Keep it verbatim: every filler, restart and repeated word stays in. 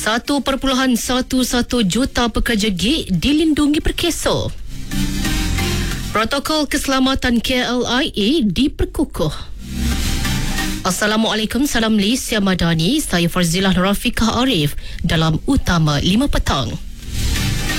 satu perpuluhan satu satu juta pekerja gig dilindungi perkeso. Protokol keselamatan K L I A diperkukuh. Assalamualaikum, salam Malaysia Madani. Saya Farzilah Rafiqah Arif dalam Utama lima Petang.